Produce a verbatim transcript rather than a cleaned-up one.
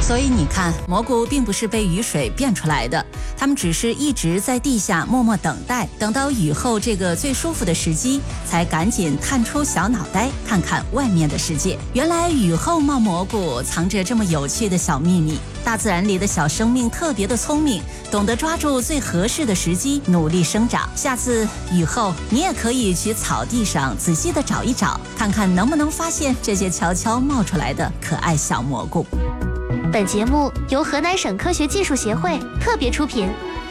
所以你看，蘑菇并不是被雨水变出来的，它们只是一直在地下默默等待，等到雨后这个最舒服的时机，才赶紧探出小脑袋看看外面的世界。原来雨后冒蘑菇藏着这么有趣的小秘密。大自然里的小生命特别的聪明，懂得抓住最合适的时机，努力生长。下次雨后，你也可以去草地上仔细的找一找，看看能不能发现这些悄悄冒出来的可爱小蘑菇。 本节目由河南省科学技术协会特别出品。